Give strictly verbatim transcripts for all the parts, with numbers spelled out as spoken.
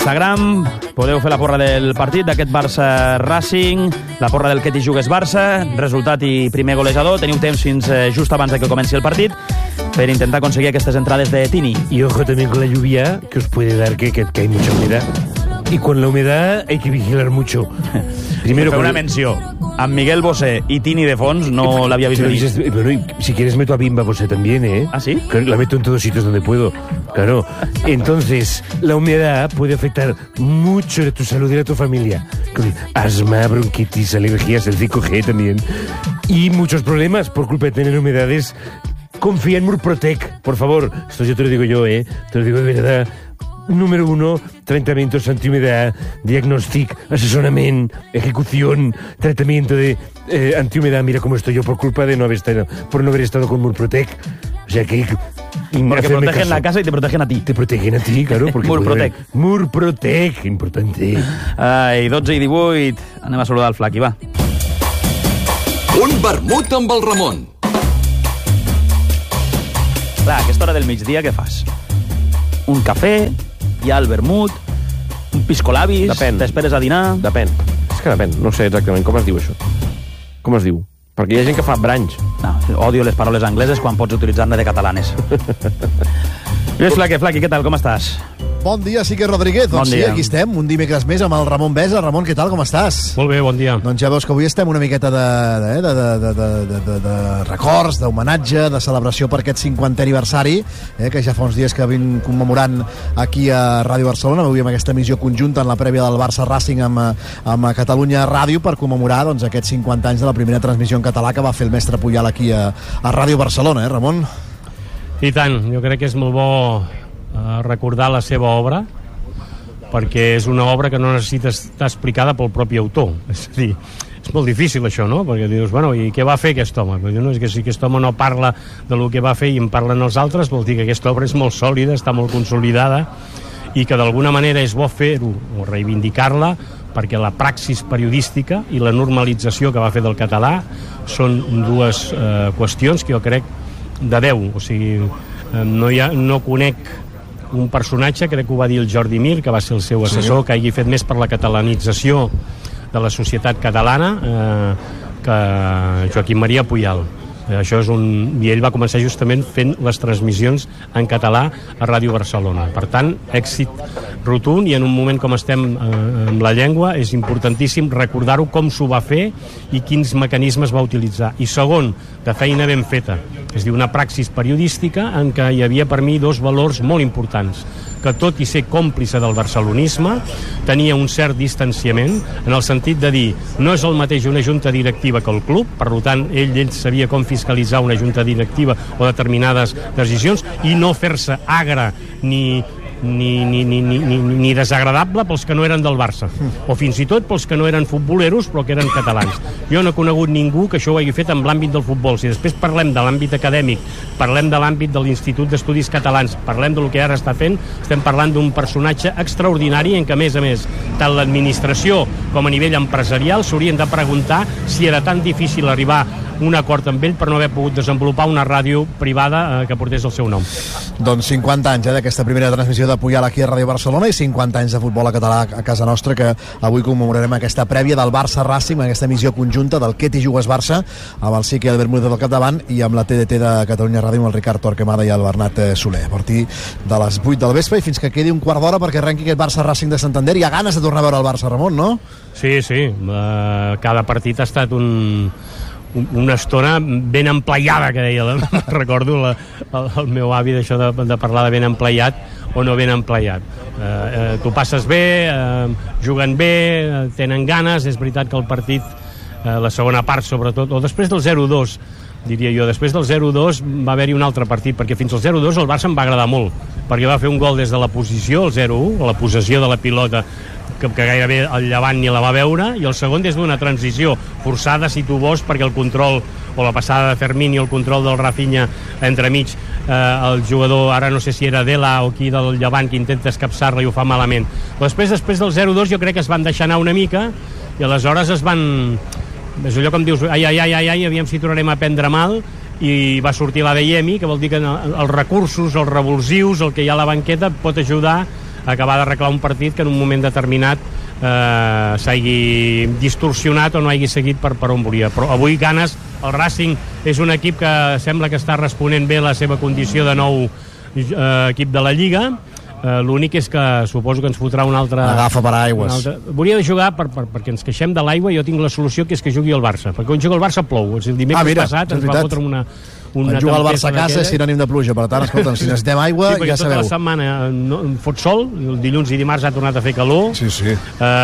Instagram podeu fer la porra del partit d'aquest Barça-Racing, la porra del que t'hi jugues Barça, resultat i primer golejador. Teniu temps fins just abans de que comenci el partit per intentar aconseguir aquestes entrades de Tini. Y ojo también con la lluvia, que os puede dar que, que, que hay mucha humedad. Y con la humedad hay que vigilar mucho. Primero, una menció. Amb Miguel Bosé y Tini de fons no l'havia vist venir. Bueno, y si quieres meto a Bimba Bosé también, ¿eh? ¿Ah, sí? La meto en todos sitios donde puedo. Claro. Entonces, la humedad puede afectar mucho a tu salud y a tu familia. Con asma, bronquitis, alergias, el cinco G también. Y muchos problemas por culpa de tener humedades. Confía en Murprotec, por favor. Esto yo te lo digo yo, ¿eh? Te lo digo de verdad. Número uno, tratamientos antihumedad, diagnóstico, asesoramiento, ejecución, tratamiento de eh, antihumedad. Mira cómo estoy yo por culpa de no haber estado, por no haber estado con Murprotec. O sea que... Porque protegen caso. La casa y te protegen a ti. Te protegen a ti, claro. Murprotec. Murprotec, importante. Ai, dotze i divuit. Anem a saludar el Flaqui, va. Un vermut amb el Ramon. Clar, a aquesta hora del migdia què fas? Un cafè, hi ha el vermut, un piscolabis, t'esperes a dinar... Depèn, és que depèn, no sé exactament com es diu això. Com es diu? Perquè hi ha gent que fa branys. No, odio les paraules angleses quan pots utilitzar-ne de catalanes. Lluís Flaqui, Flaqui, què tal, com estàs? Bon dia, Sique Rodríguez. Bon doncs dia. sí, aquí estem, un dimecres més amb el Ramon Besa. Ramon, què tal, com estàs? Molt bé, bon dia. Doncs ja veus que avui estem una miqueta de, de, de, de, de, de, de, de, de records, d'homenatge, de celebració per aquest cinquantè aniversari, eh, que ja fa uns dies que vim commemorant aquí a Ràdio Barcelona. Avui amb aquesta emissió conjunta en la prèvia del Barça-Racing amb, amb Catalunya Ràdio per commemorar doncs, aquests cinquanta anys de la primera transmissió en català que va fer el mestre Puyal aquí a, a Ràdio Barcelona, eh, Ramon? I tant, jo crec que és molt bo recordar la seva obra, perquè és una obra que no necessita estar explicada pel propi autor. És a dir, és molt difícil això, no? Perquè dius, bueno, i què va fer aquest home? Però no, és que si aquest home no parla de lo que va fer i en parlen els altres, vol dir que aquesta obra és molt sòlida, està molt consolidada i que d'alguna manera és bo fer-ho o reivindicar-la, perquè la praxis periodística i la normalització que va fer del català són dues eh, qüestions que jo crec de deu. O sigui, eh, no, hi ha, no conec un personatge, crec que ho va dir el Jordi Mir, que va ser el seu assessor, que hagi fet més per la catalanització de la societat catalana eh, que Joaquim Maria Puyal. Eh, això és un... I ell va començar justament fent les transmissions en català a Ràdio Barcelona. Per tant, èxit rotund, i en un moment com estem eh, amb la llengua és importantíssim recordar-ho, com s'ho va fer i quins mecanismes va utilitzar. I segon, de feina ben feta. És a dir, una praxis periodística en què hi havia per mi dos valors molt importants, que tot i ser còmplice del barcelonisme tenia un cert distanciament en el sentit de dir, no és el mateix una junta directiva que el club, per tant ell, ell sabia com fiscalitzar una junta directiva o determinades decisions, i no fer-se agre ni Ni, ni, ni, ni, ni desagradable pels que no eren del Barça, o fins i tot pels que no eren futboleros però que eren catalans. Jo no he conegut ningú que això ho hagi fet en l'àmbit del futbol. Si després parlem de l'àmbit acadèmic, parlem de l'àmbit de l'Institut d'Estudis Catalans, parlem del que ara està fent, estem parlant d'un personatge extraordinari en què, a més a més, tant l'administració com a nivell empresarial s'haurien de preguntar si era tan difícil arribar un acord amb ell per no haver pogut desenvolupar una ràdio privada eh, que portés el seu nom. Doncs cinquanta anys eh, d'aquesta primera transmissió de Puyal aquí a Ràdio Barcelona i cinquanta anys de futbol a català a casa nostra, que avui commemorarem aquesta prèvia del Barça-Racing, aquesta emissió conjunta del Que t'hi jugues Barça, amb el Sique i el Bermúdez del capdavant i amb la T D T de Catalunya Ràdio amb el Ricard Torquemada i el Bernat Soler. A partir de les vuit del vespre i fins que quedi un quart d'hora perquè arrenqui aquest Barça-Racing de Santander. Hi ha ganes de tornar a veure el Barça, Ramon, no? Sí, sí. Uh, cada partit ha estat un... una estona ben empleiada, que deia, recordo la, el, el meu avi d'això de, de parlar de ben empleiat o no ben empleiat. Eh, eh, tu passes bé, eh, juguen bé, eh, tenen ganes. És veritat que el partit, eh, la segona part sobretot, o després del zero dos, diria jo, després del zero dos va haver-hi un altre partit, perquè fins al zero dos el Barça em va agradar molt, perquè va fer un gol des de la posició, el zero u, la possessió de la pilota, que, que gairebé el Llevant ni la va veure, i el segon des d'una transició forçada, si tu vols, perquè el control o la passada de Fermín i el control del Rafinha entremig, eh, el jugador, ara no sé si era Dela o qui del Llevant, que intenta escapçar-la i ho fa malament. Però després, després del zero dos jo crec que es van deixar anar una mica i aleshores es van... és allò com dius, ai, ai, ai, ai, ai, aviam si tornarem a prendre mal, i va sortir l'A D I E M I, que vol dir que els recursos, els revulsius, el que hi ha a la banqueta pot ajudar acabar d'arreglar un partit que en un moment determinat eh, s'hagi distorsionat o no hagi seguit per, per on volia. Però avui ganes, el Racing és un equip que sembla que està responent bé a la seva condició de nou eh, equip de la Lliga. Uh, l'únic és que suposo que ens fotrà un altre... Agafa per aigües. Altre... Hauria de jugar, per, per, perquè ens queixem de l'aigua, jo tinc la solució que és que jugui el Barça, perquè quan juga el Barça plou. El dimecres ah, mira, passat ens va fotre una... Quan juga el Barça a casa és sinònim de pluja, per tant, escolta'm, si necessitem aigua, sí, ja sabeu. Tota la setmana no, fot sol, el dilluns i dimarts ha tornat a fer calor, sí, sí.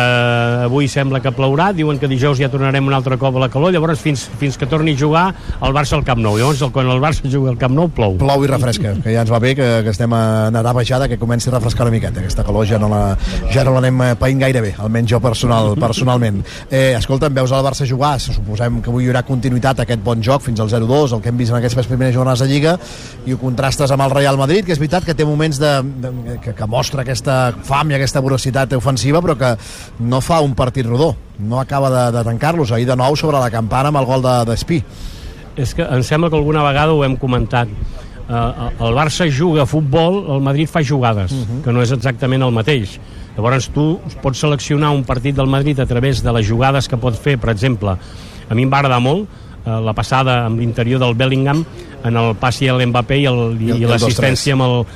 Uh, avui sembla que plourà, diuen que dijous ja tornarem un altre cop a la calor, llavors fins, fins que torni a jugar el Barça al Camp Nou. Llavors, quan el Barça juga al Camp Nou, plou. Plou i refresca, que ja ens va bé, que, que estem a nedar baixada, que comenci a refrescar una miqueta. Aquesta calor ja no la, ja no l'anem païnt gaire bé, almenys jo personal, personalment. Eh, escolta, veus el Barça jugar, suposem que avui hi haurà continuïtat aquest bon joc fins al zero dos, el que hem vist en aquestes primeres jornades de Lliga, i ho contrastes amb el Real Madrid, que és veritat que té moments de, de, que, que mostra aquesta fam i aquesta voracitat ofensiva, però que no fa un partit rodó, no acaba de, de tancar-los. Ahir de nou sobre la campana amb el gol d'Espí. És que em sembla que alguna vegada ho hem comentat. Uh, el Barça juga a futbol, el Madrid fa jugades, uh -huh. que no és exactament el mateix. Llavors tu pots seleccionar un partit del Madrid a través de les jugades que pot fer. Per exemple, a mi em va agradar molt uh, la passada amb l'interior del Bellingham en el passi a l'Mbappé i, el, i, i l'assistència amb el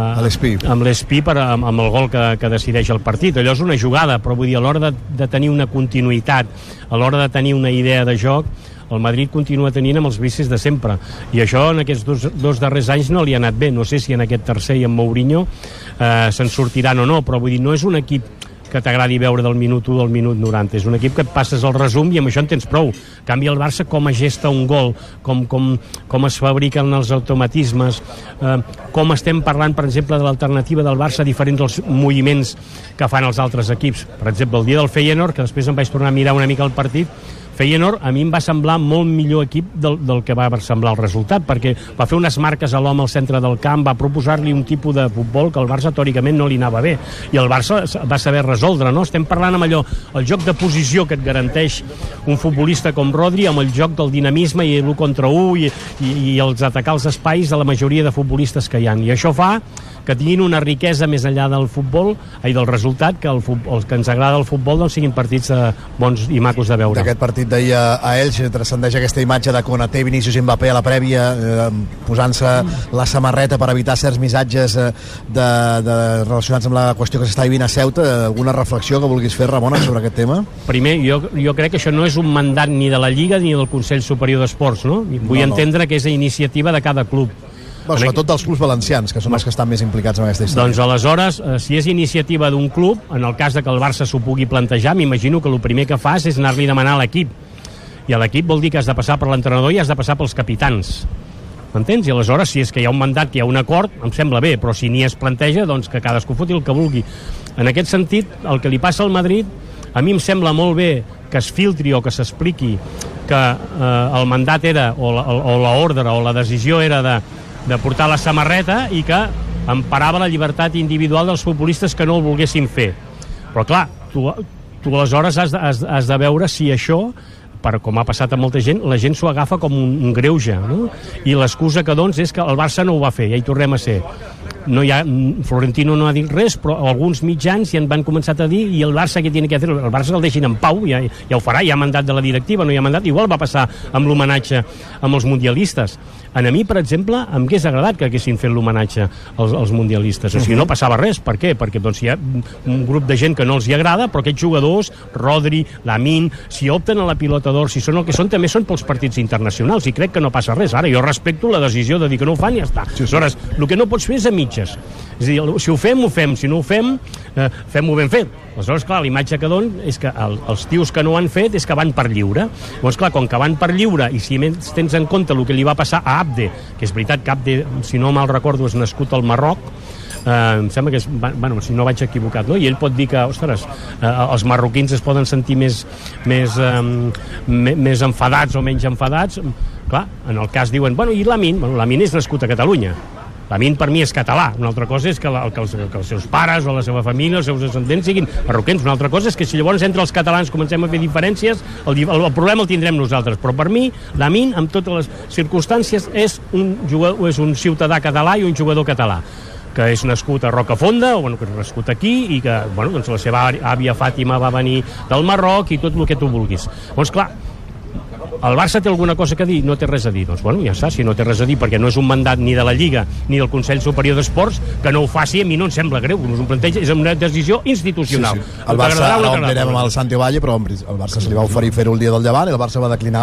uh, amb l'Espí per, amb, amb el gol que, que decideix el partit. Allò és una jugada, però vull dir, a l'hora de, de tenir una continuïtat, a l'hora de tenir una idea de joc, el Madrid continua tenint amb els vicis de sempre, i això en aquests dos, dos darrers anys no li ha anat bé. No sé si en aquest tercer i en Mourinho eh, se'n sortiran o no, però vull dir, no és un equip que t'agradi veure del minut u del minut noranta, és un equip que et passes el resum i amb això en tens prou. Canvi el Barça com es gesta un gol, com, com, com es fabriquen els automatismes, eh, com estem parlant, per exemple, de l'alternativa del Barça a diferents dels moviments que fan els altres equips. Per exemple, el dia del Feyenoord, que després em vaig tornar a mirar una mica el partit, Feyenoord a mi em va semblar molt millor equip del, del que va semblar el resultat, perquè va fer unes marques a l'home al centre del camp, va proposar-li un tipus de futbol que al Barça teòricament no li anava bé, i el Barça va saber resoldre, no? Estem parlant amb allò, el joc de posició que et garanteix un futbolista com Rodri, amb el joc del dinamisme i l'u contra u i, i, i els atacar els espais de la majoria de futbolistes que hi ha, i això fa que tinguin una riquesa més enllà del futbol i del resultat, que el, futbol, el que ens agrada el futbol doncs siguin partits eh, bons i macos de veure. D'aquest partit d'ahir a Elx transcendeix aquesta imatge de Konaté, Vinícius i Mbappé a la prèvia, eh, posant-se la samarreta per evitar certs missatges eh, de, de, relacionats amb la qüestió que s'està vivint a Ceuta. Alguna reflexió que vulguis fer, Ramona, sobre aquest tema? Primer, jo, jo crec que això no és un mandat ni de la Lliga ni del Consell Superior d'Esports, no? Vull no, no. entendre que és a iniciativa de cada club. Bueno, sobretot dels clubs valencians, que són els que estan més implicats en aquesta història. Doncs aleshores, eh, si és iniciativa d'un club, en el cas de que el Barça s'ho pugui plantejar, m'imagino que el primer que fas és anar-li a demanar a l'equip. I a l'equip vol dir que has de passar per l'entrenador i has de passar pels capitans. M'entens? I aleshores, si és que hi ha un mandat, que hi ha un acord, em sembla bé, però si ni es planteja, doncs que cadascú foti el que vulgui. En aquest sentit, el que li passa al Madrid, a mi em sembla molt bé que es filtri o que s'expliqui que eh, el mandat era, o l'ordre o la decisió era de de portar la samarreta i que emparava la llibertat individual dels futbolistes que no el volguessin fer. Però clar, tu, tu aleshores has de, has, has de veure si això, per com ha passat a molta gent, la gent s'ho agafa com un, un greuge, no? I l'excusa que doncs és que el Barça no ho va fer, ja hi tornem a ser. No hi ha, Florentino no ha dit res, però alguns mitjans ja en van començar a dir, i el Barça què tiene que fer? El Barça el deixin en pau, ja, ja ho farà, hi ha mandat de la directiva, no hi ha mandat, igual va passar amb l'homenatge amb els mundialistes. A mi, per exemple, em hagués agradat que haguessin fet l'homenatge als, als mundialistes. O sigui, no passava res. Per què? Perquè doncs, hi ha un grup de gent que no els hi agrada, però aquests jugadors, Rodri, Lamine, si opten a la pilota d'or, si són el que són, també són pels partits internacionals, i crec que no passa res. Ara, jo respecto la decisió de dir que no ho fan i ja està. Sí, sí. Aleshores, el que no pots fer és a mitges. És a dir, si ho fem, ho fem. Si no ho fem, eh, fem-ho ben fet. Aleshores, clar, l'imatge que don és que el, els tios que no ho han fet és que van per lliure. Llavors, clar, com que van per lliure, i si tens en compte el que li va passar a Abde, que és veritat que Abde, si no mal recordo, és nascut al Marroc, eh, em sembla que és, bueno, si no vaig equivocat, no? I ell pot dir que, ostres, eh, els marroquins es poden sentir més, més, eh, més enfadats o menys enfadats. Clar, en el cas diuen, bueno, i Lamine? Bueno, Lamine és nascut a Catalunya. Lamine per mi és català, una altra cosa és que, la, que, els, que els seus pares o la seva família, els seus descendents siguin marroquins, una altra cosa és que si llavors entre els catalans comencem a fer diferències, el, el, el problema el tindrem nosaltres, però per mi Lamine, amb totes les circumstàncies, és un, jugador, és un ciutadà català i un jugador català, que és nascut a Rocafonda, o bueno, que és nascut aquí, i que, bueno, doncs la seva àvia Fàtima va venir del Marroc i tot el que tu vulguis. Doncs clar, el Barça té alguna cosa que dir? No té res a dir. Doncs bueno, ja està, si no té res a dir, perquè no és un mandat ni de la Lliga ni del Consell Superior d'Esports, que no ho faci, a mi no em sembla greu, no és un planteig, és una decisió institucional. Sí, sí. El Barça, ara on anirem amb el Santi Valle, però el Barça se li va oferir fer-ho el dia del Llevant i el Barça va declinar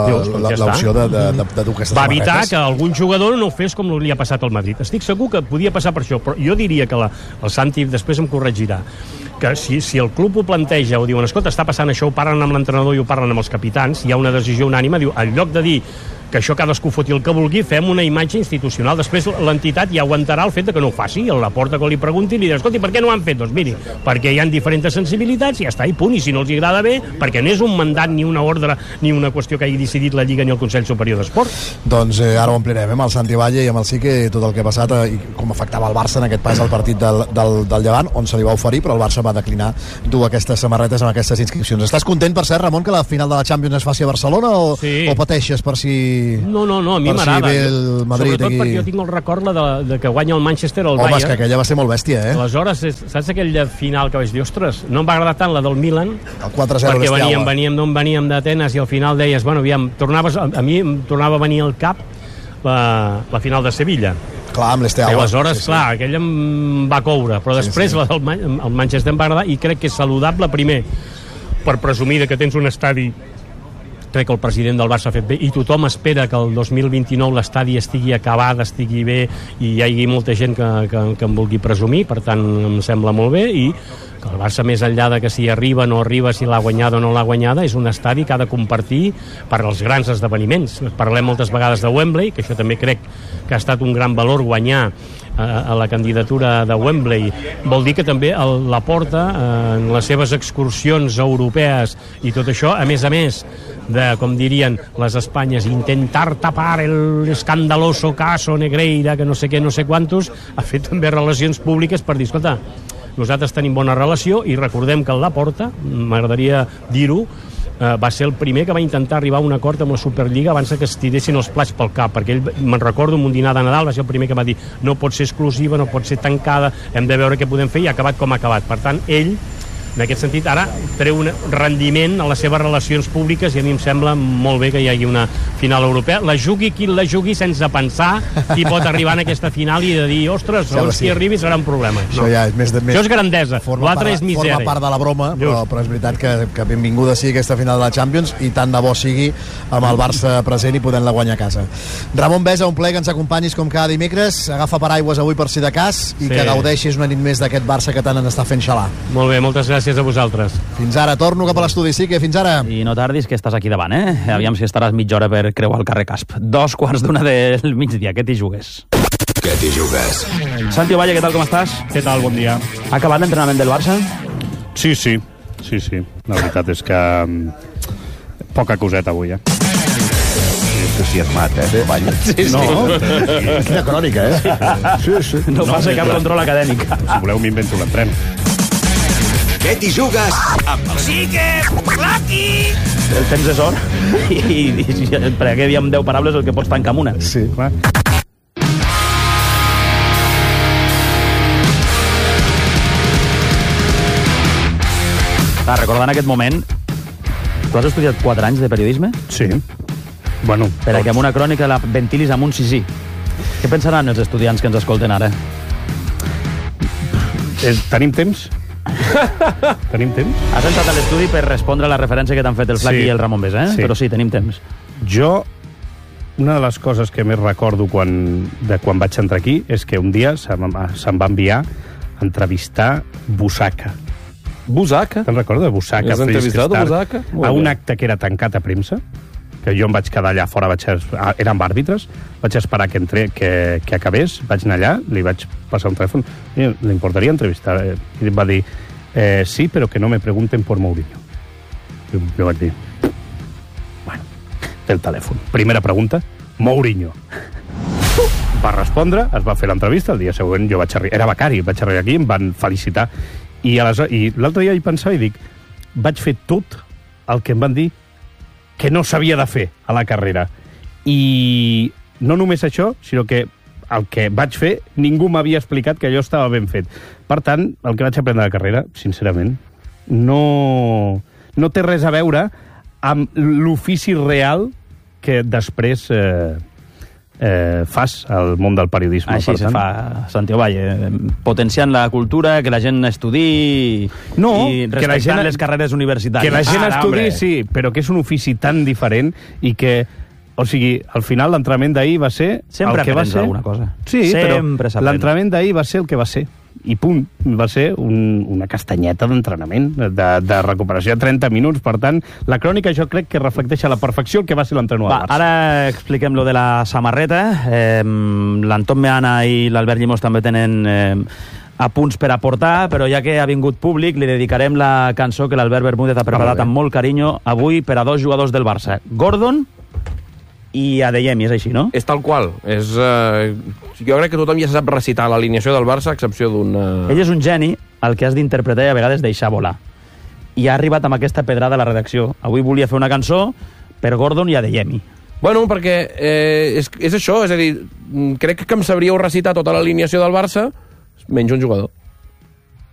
l'opció de, de, de, de dur aquestes va evitar samarretes. Que algun jugador no ho fes com li ha passat al Madrid. Estic segur que podia passar per això, però jo diria que la, el Santi després em corregirà, que si, si el club ho planteja o diuen, escolta, està passant això, ho parlen amb l'entrenador i ho parlen amb els capitans, hi ha una decisió unànime, diu, en lloc de dir que això cadascú foti el que vulgui, fem una imatge institucional. Després l'entitat ja aguantarà el fet de que no ho faci, i a la porta que li pregunti li dirà, escolti, per què no ho han fet? Doncs miri, perquè hi ha diferents sensibilitats i ja està, i punt, i si no els agrada bé, perquè no és un mandat, ni una ordre, ni una qüestió que hagi decidit la Lliga ni el Consell Superior d'Esport. Doncs eh, ara ho ampliarem amb el Santi Valle i amb el Sique, tot el que ha passat eh, i com afectava el Barça en aquest pas al partit del, del, del Llevant, on se li va oferir, però el Barça va declinar dur aquestes samarretes amb aquestes inscripcions. Estàs content, per cert, Ramon, que la final de la Champions es faci a Barcelona o, sí. o pateixes per si... No, no, no, a mi m'agrada. Si sobretot aquí... perquè jo tinc el record de, de que guanya el Manchester al Bayern. Home, és que aquella va ser molt bèstia, eh? Aleshores, saps aquella final que vaig dir, ostres, no em va agradar tant la del Milan, el quatre a zero perquè bestial, veníem, veníem d'on veníem d'Atenes i al final deies, bueno, aviam, tornaves, a, a mi em tornava a venir al cap la, la final de Sevilla. Clar, amb l'Esteaua. Aleshores, sí, sí. clar, aquella em va coure, però després sí, sí. la del el Manchester em va agradar i crec que és saludable, primer, per presumir que tens un estadi, crec que el president del Barça ha fet bé, i tothom espera que el dos mil vint-i-nou l'estadi estigui acabat, estigui bé, i hi hagi molta gent que, que, que en vulgui presumir, per tant em sembla molt bé, i que el Barça, més enllà de que si arriba o no arriba, si l'ha guanyada o no l'ha guanyada, és un estadi que ha de compartir per als grans esdeveniments. Parlem moltes vegades de Wembley, que això també crec que ha estat un gran valor guanyar a la candidatura de Wembley. Vol dir que també el, la porta en les seves excursions europees i tot això, a més a més de, com dirien les Espanyes, intentar tapar el escandaloso caso Negreira, que no sé què, no sé quantos, ha fet també relacions públiques per dir, escolta, nosaltres tenim bona relació i recordem que el Laporta, m'agradaria dir-ho, Uh, va ser el primer que va intentar arribar a un acord amb la Superliga abans que es tiressin els plats pel cap, perquè ell, me'n recordo, en un dinar de Nadal va ser el primer que va dir no pot ser exclusiva, no pot ser tancada, hem de veure què podem fer, i ha acabat com ha acabat. Per tant, ell, en aquest sentit, ara treu un rendiment a les seves relacions públiques i a mi em sembla molt bé que hi hagi una final europea. La jugui qui la jugui sense pensar qui pot arribar en aquesta final i de dir, ostres, segons sí, qui arribi serà un problema. Això, no. ja és més de, més... Això és grandesa, l'altre és misèria. Forma part de la broma, però, però és veritat que, que benvinguda sigui aquesta final de la Champions i tant de bo sigui amb el Barça present i podent-la guanyar a casa. Ramon Besa, un plaer que ens acompanyis com cada dimecres. Agafa paraigües avui per si de cas i sí. que gaudeixis una nit més d'aquest Barça que tant en està fent xalar. Molt bé, moltes gràcies a vosaltres. Fins ara, torno cap a l'estudi, sí que fins ara. I no tardis que estàs aquí davant, eh? Aviam si estaràs mitja hora per creuar el carrer Casp. Dos quarts d'una del migdia, què t'hi jugues? Què t'hi jugues? Santi Valle, què tal, com estàs? Què tal, bon dia. Ha acabat l'entrenament del Barça? Sí, sí, sí, sí. La veritat és que um, poca coseta avui, eh? Entusiasmat, eh, Valle? Sí, sí. No, quina crònica, eh? Sí, sí. No, no passa cap control acadèmic. Si voleu m'invento l'entren. Què t'hi jugues? Amb el Sique, Lucky! El temps és or i, i, i per aquí havíem deu paraules el que pots tancar amb una. Sí, clar. Ah, recordant aquest moment, tu has estudiat quatre anys de periodisme? Sí. Bueno, per a que amb una crònica la ventilis amb un sisí. Què pensaran els estudiants que ens escolten ara? Eh, tenim temps? Tenim temps? Has entrat a l'estudi per respondre a la referència que t'han fet el Flaqui sí. i el Ramon Besa, eh? Sí. Però sí, tenim temps. Jo, una de les coses que més recordo quan, de quan vaig entrar aquí és que un dia se'm, se'm va enviar a entrevistar Busaca. Busaca? Te'n recordes de Busaca? Has entrevistat a Busaca? A un acte que era tancat a premsa, que jo em vaig quedar allà fora, vaig, eren àrbitres, vaig esperar que, entre, que, que acabés, vaig anar allà, li vaig passar un telèfon, i li importaria entrevistar, i em va dir, eh, sí, però que no me pregunten por Mourinho. I jo vaig dir, bueno, té el telèfon. Primera pregunta, Mourinho. Va respondre, es va fer l'entrevista, el dia següent jo vaig arribar, era becari, vaig arribar aquí, em van felicitar, i, i l'altre dia hi pensava i dic, vaig fer tot el que em van dir que no s'havia de fer a la carrera. I no només això, sinó que el que vaig fer, ningú m'havia explicat que allò estava ben fet. Per tant, el que vaig aprendre de carrera, sincerament, no, no té res a veure amb l'ofici real que després eh, eh, fas al món del periodisme. Així per se tant. fa, Santiago Valle, potenciant la cultura, que la gent estudi No, i que la respectant gent- les carreres universitàries. Que la gent Ara, estudi, hombre. sí, però que és un ofici tan diferent i que, o sigui, al final l'entrenament d'ahir va ser Sempre el que va aprens ser. alguna cosa. Sí, Sempre però s'aprèn. l'entrenament d'ahir va ser el que va ser. I punt. Va ser un, una castanyeta d'entrenament, de, de recuperació de trenta minuts. Per tant, la crònica jo crec que reflecteix a la perfecció el que va ser l'entrenador Va, del Barça. ara expliquem lo de la samarreta. Eh, L'Anton Meana i l'Albert Llimós també tenen eh, apunts per aportar, però ja que ha vingut públic, li dedicarem la cançó que l'Albert Bermúdez ha preparat Ah, molt bé. amb molt carinyo avui per a dos jugadors del Barça, Gordon i Adeyemi, és així, no? És tal qual. És, eh, jo crec que tothom ja sap recitar l'alineació del Barça, a excepció d'un... Ell és un geni, el que has d'interpretar i a vegades deixar volar. I ha arribat amb aquesta pedrada a la redacció. Avui volia fer una cançó per Gordon i Adeyemi. Bueno, perquè eh, és, és això, és a dir, crec que em sabríeu recitar tota l'alineació del Barça, menys un jugador.